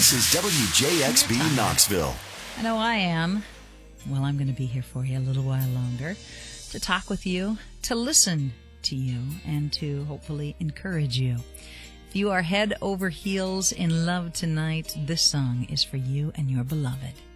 This is WJXB Knoxville. I know I am. Well, I'm going to be here for you a little while longer to talk with you, to listen to you, and to hopefully encourage you. If you are head over heels in love tonight, this song is for you and your beloved.